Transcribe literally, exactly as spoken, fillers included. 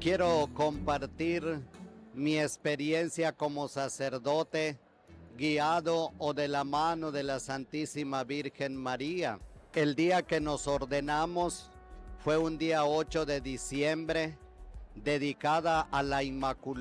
quiero compartir mi experiencia como sacerdote, guiado o de la mano de la Santísima Virgen María. El día que nos ordenamos fue un día ocho de diciembre, dedicada a la Inmaculada